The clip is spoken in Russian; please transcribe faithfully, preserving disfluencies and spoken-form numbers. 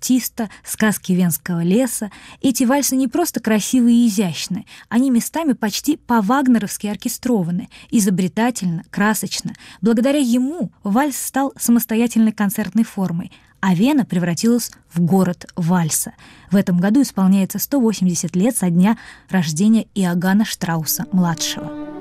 Батиста, сказки Венского леса. Эти вальсы не просто красивые и изящны, они местами почти по-вагнеровски оркестрованы, изобретательно, красочно. Благодаря ему вальс стал самостоятельной концертной формой, а Вена превратилась в город вальса. В этом году исполняется сто восемьдесят лет со дня рождения Иоганна Штрауса-младшего.